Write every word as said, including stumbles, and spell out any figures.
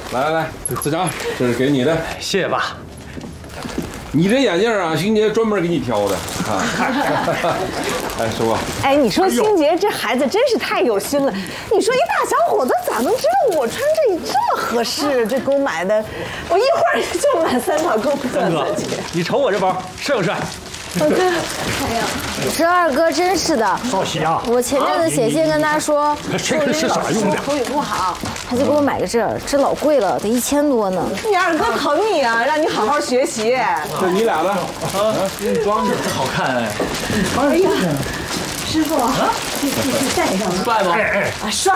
来来来，子强，这是给你的， 谢谢爸。 你这眼镜啊，星杰专门给你挑的啊。哎，师傅。 哎，你说星杰这孩子真是太有心了。你说一大小伙子咋能知道我穿这这么合适？这给我买的，我一会儿就买三套给我三哥，你瞅我这包帅不帅？ 大哥，哎呀， 这二哥真是的。 少喜啊！ 我前阵子写信跟他说， 这个是啥用的？ 口语不好，他就给我买个这，这老贵了，得一千多呢。 你二哥疼你啊，让你好好学习。 这你俩的啊， 给你装上，好看哎！ 哎呀，师傅啊，这这这戴上， 帅吗？ 啊，帅。